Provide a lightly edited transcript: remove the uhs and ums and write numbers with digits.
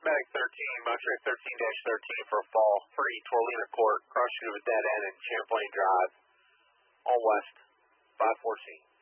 Medic 13, Motrack 13-13 for a fall, free, Torlina Court, crossing of a dead end in Champlain Drive, all west, 514.